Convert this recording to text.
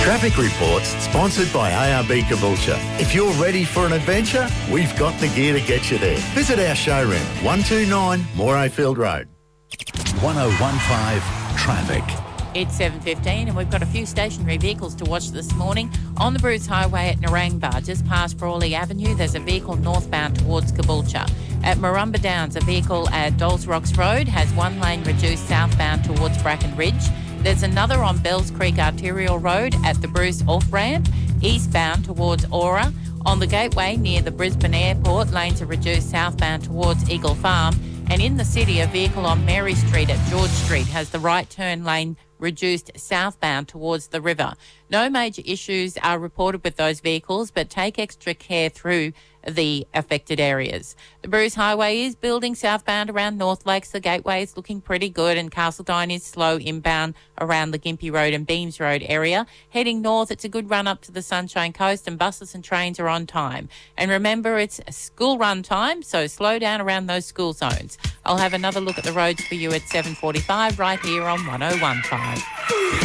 Traffic Reports, sponsored by ARB Caboolture. If you're ready for an adventure, we've got the gear to get you there. Visit our showroom, 129 Morayfield Road. 1015 Traffic. It's 7:15 and we've got a few stationary vehicles to watch this morning. On the Bruce Highway at Narangba, just past Frawley Avenue, there's a vehicle northbound towards Caboolture. At Marumba Downs, a vehicle at Dolls Rocks Road has one lane reduced southbound towards Bracken Ridge. There's another on Bells Creek Arterial Road at the Bruce off-ramp, eastbound towards Aura. On the Gateway near the Brisbane Airport, lanes are reduced southbound towards Eagle Farm. And in the city, a vehicle on Mary Street at George Street has the right turn lane reduced southbound towards the river. No major issues are reported with those vehicles, but take extra care through the affected areas. The Bruce Highway is building southbound around North Lakes. The Gateway is looking pretty good, and Castledine is slow inbound around the Gympie Road and Beams Road area. Heading north, it's a good run up to the Sunshine Coast, and buses and trains are on time. And remember, it's school run time, so slow down around those school zones. I'll have another look at the roads for you at 7:45 right here on 1015.